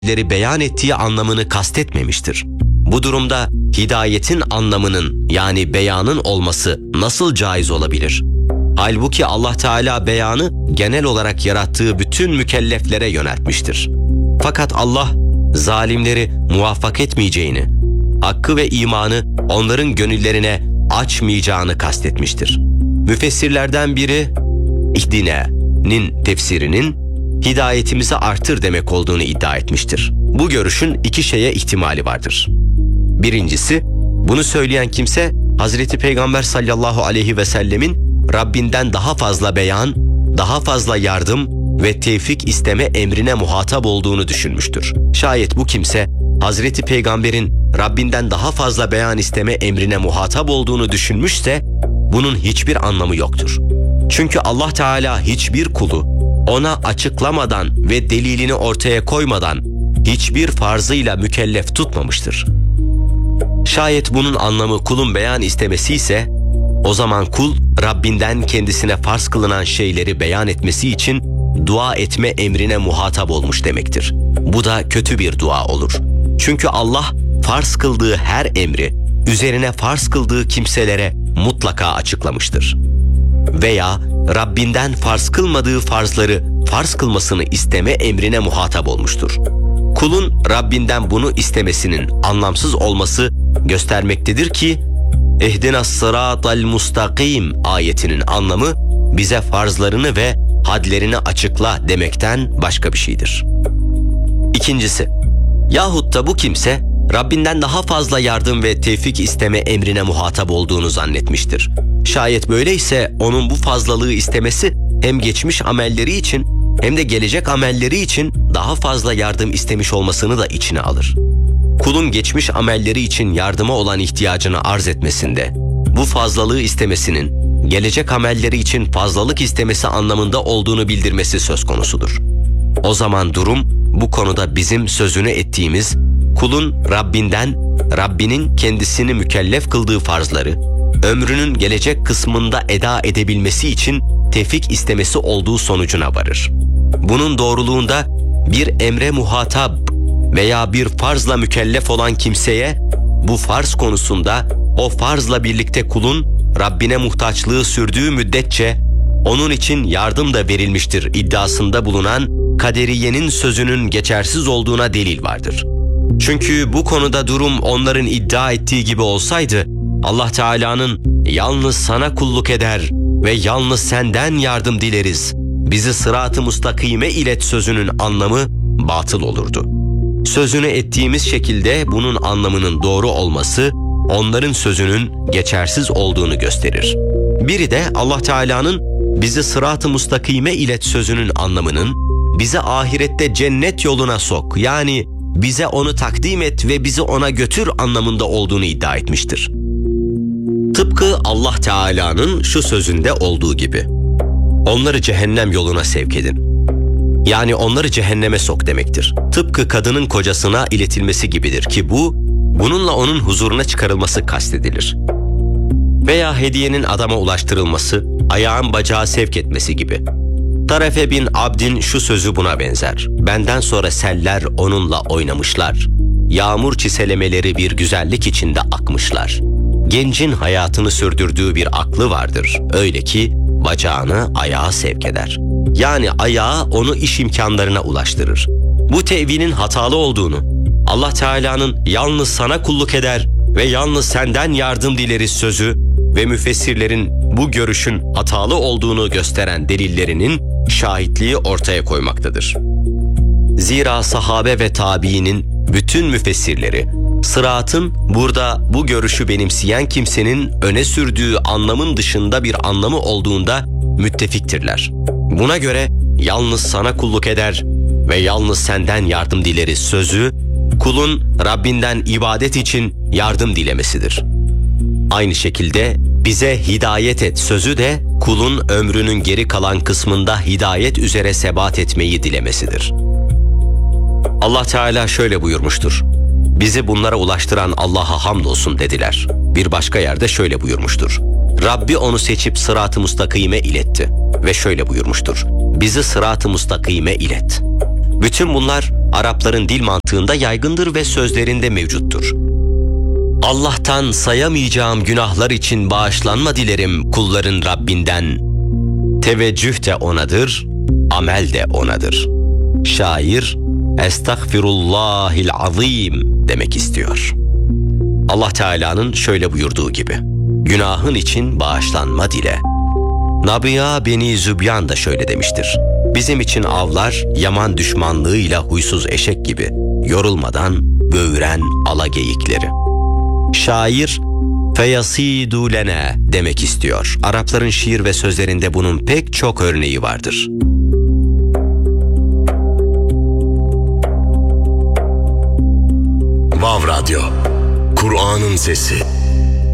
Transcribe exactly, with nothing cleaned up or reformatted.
ayetleri beyan ettiği anlamını kastetmemiştir. Bu durumda hidayetin anlamının yani beyanın olması nasıl caiz olabilir? Halbuki Allah Teala beyanı genel olarak yarattığı bütün mükelleflere yöneltmiştir. Fakat Allah zalimleri muvaffak etmeyeceğini, hakkı ve imanı onların gönüllerine açmayacağını kastetmiştir. Müfessirlerden biri İhdine'nin tefsirinin hidayetimizi artır demek olduğunu iddia etmiştir. Bu görüşün iki şeye ihtimali vardır. Birincisi, bunu söyleyen kimse Hazreti Peygamber sallallahu aleyhi ve sellemin Rabbinden daha fazla beyan, daha fazla yardım ve tevfik isteme emrine muhatap olduğunu düşünmüştür. Şayet bu kimse Hazreti Peygamber'in Rabbinden daha fazla beyan isteme emrine muhatap olduğunu düşünmüşse bunun hiçbir anlamı yoktur. Çünkü Allah Teala hiçbir kulu ona açıklamadan ve delilini ortaya koymadan hiçbir farzıyla mükellef tutmamıştır. Şayet bunun anlamı kulun beyan istemesi ise o zaman kul Rabbinden kendisine farz kılınan şeyleri beyan etmesi için dua etme emrine muhatap olmuş demektir. Bu da kötü bir dua olur. Çünkü Allah farz kıldığı her emri üzerine farz kıldığı kimselere mutlaka açıklamıştır. Veya Rabbinden farz kılmadığı farzları farz kılmasını isteme emrine muhatap olmuştur. Kulun Rabbinden bunu istemesinin anlamsız olması göstermektedir ki "Ehdinas sıratal mustakim" ayetinin anlamı bize farzlarını ve hadlerini açıkla demekten başka bir şeydir. İkincisi, yahut da bu kimse Rabbinden daha fazla yardım ve tevfik isteme emrine muhatap olduğunu zannetmiştir. Şayet böyleyse onun bu fazlalığı istemesi hem geçmiş amelleri için hem de gelecek amelleri için daha fazla yardım istemiş olmasını da içine alır. Kulun geçmiş amelleri için yardıma olan ihtiyacını arz etmesinde bu fazlalığı istemesinin gelecek amelleri için fazlalık istemesi anlamında olduğunu bildirmesi söz konusudur. O zaman durum bu konuda bizim sözünü ettiğimiz kulun Rabbinden, Rabbinin kendisini mükellef kıldığı farzları ömrünün gelecek kısmında eda edebilmesi için tevfik istemesi olduğu sonucuna varır. Bunun doğruluğunda bir emre muhatap veya bir farzla mükellef olan kimseye bu farz konusunda o farzla birlikte kulun Rabbine muhtaçlığı sürdüğü müddetçe onun için yardım da verilmiştir iddiasında bulunan kaderiyenin sözünün geçersiz olduğuna delil vardır. Çünkü bu konuda durum onların iddia ettiği gibi olsaydı Allah Teala'nın "Yalnız sana kulluk eder ve yalnız senden yardım dileriz, bizi sırat-ı mustakime ilet" sözünün anlamı batıl olurdu. Sözünü ettiğimiz şekilde bunun anlamının doğru olması onların sözünün geçersiz olduğunu gösterir. Biri de Allah Teala'nın "Bizi sırat-ı mustakime ilet" sözünün anlamının bize ahirette cennet yoluna sok, yani bize onu takdim et ve bizi ona götür anlamında olduğunu iddia etmiştir. Tıpkı Allah Teala'nın şu sözünde olduğu gibi "Onları cehennem yoluna sevk edin." Yani onları cehenneme sok demektir. Tıpkı kadının kocasına iletilmesi gibidir ki bu, bununla onun huzuruna çıkarılması kastedilir. Veya hediyenin adama ulaştırılması, ayağın bacağı sevk etmesi gibi. Tarefe bin Abd'in şu sözü buna benzer: "Benden sonra seller onunla oynamışlar. Yağmur çiselemeleri bir güzellik içinde akmışlar. Gencin hayatını sürdürdüğü bir aklı vardır. Öyle ki bacağını ayağa sevk eder." Yani ayağı onu iş imkanlarına ulaştırır. Bu tevilin hatalı olduğunu, Allah Teala'nın "Yalnız sana kulluk eder ve yalnız senden yardım dileriz" sözü ve müfessirlerin bu görüşün hatalı olduğunu gösteren delillerinin şahitliği ortaya koymaktadır. Zira sahabe ve tabiinin bütün müfessirleri sıratın burada bu görüşü benimseyen kimsenin öne sürdüğü anlamın dışında bir anlamı olduğunda müttefiktirler. Buna göre "Yalnız sana kulluk eder ve yalnız senden yardım dileriz" sözü kulun Rabbinden ibadet için yardım dilemesidir. Aynı şekilde "Bize hidayet et" sözü de kulun ömrünün geri kalan kısmında hidayet üzere sebat etmeyi dilemesidir. Allah Teala şöyle buyurmuştur: "Bizi bunlara ulaştıran Allah'a hamdolsun" dediler. Bir başka yerde şöyle buyurmuştur: "Rabbi onu seçip sırat-ı mustakime iletti" ve şöyle buyurmuştur: "Bizi sırat-ı mustakime ilet." Bütün bunlar Arapların dil mantığında yaygındır ve sözlerinde mevcuttur. Allah'tan sayamayacağım günahlar için bağışlanma dilerim kulların Rabbinden. Teveccüh de O'nadır, amel de O'nadır. Şair, Estağfirullahil azim demek istiyor. Allah Teala'nın şöyle buyurduğu gibi, günahın için bağışlanma dile. Nabiya Beni Zübyan da şöyle demiştir. Bizim için avlar yaman düşmanlığıyla huysuz eşek gibi, yorulmadan böğüren ala geyikleri. Şair, feyasidu lene demek istiyor. Arapların şiir ve sözlerinde bunun pek çok örneği vardır. Vav Radyo, Kur'an'ın sesi.